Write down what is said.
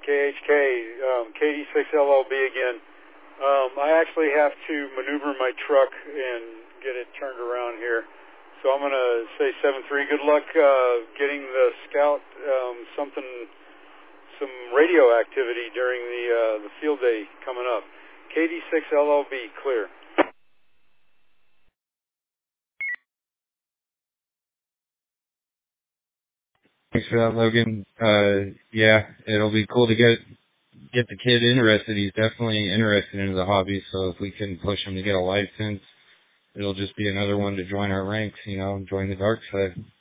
KHK, KD6LLB again. I actually have to maneuver my truck and get it turned around here. So I'm going to say 7-3. Good luck getting the Scout some radio activity during the field day coming up. KD6LLB, clear. Thanks for that, Logan. Yeah, it'll be cool to get the kid interested. He's definitely interested in the hobby, so if we can push him to get a license, it'll just be another one to join our ranks, join the dark side.